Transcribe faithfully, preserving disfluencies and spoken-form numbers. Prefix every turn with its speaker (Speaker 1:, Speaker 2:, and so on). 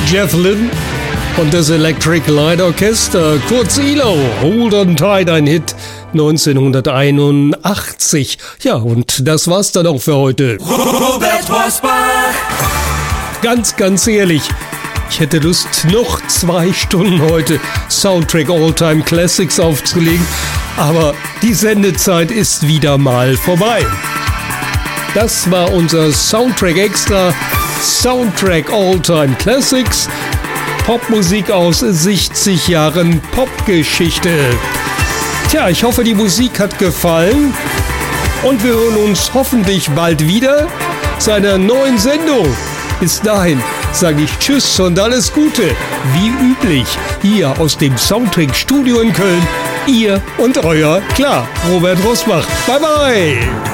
Speaker 1: Jeff Lynne und das Electric Light Orchestra, kurz E L O, Hold on Tight, ein Hit neunzehnhunderteinundachtzig. Ja, und das war's dann auch für heute.
Speaker 2: Robert Rosbach.
Speaker 1: Ganz, ganz ehrlich, ich hätte Lust, noch zwei Stunden heute Soundtrack All-Time Classics aufzulegen, aber die Sendezeit ist wieder mal vorbei. Das war unser Soundtrack Extra, Soundtrack All-Time Classics, Popmusik aus siebzig Jahren Popgeschichte. Tja, ich hoffe, die Musik hat gefallen und wir hören uns hoffentlich bald wieder zu einer neuen Sendung. Bis dahin sage ich Tschüss und alles Gute, wie üblich, hier aus dem Soundtrack-Studio in Köln, ihr und euer, klar, Robert Rosbach. Bye bye!